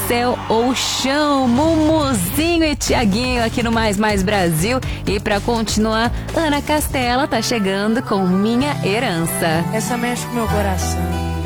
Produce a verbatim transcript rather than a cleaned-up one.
céu ou chão. Mumuzinho e Tiaguinho aqui no Mais Mais Brasil. E pra continuar, Ana Castela tá chegando com Minha Herança. Essa mexe com meu coração.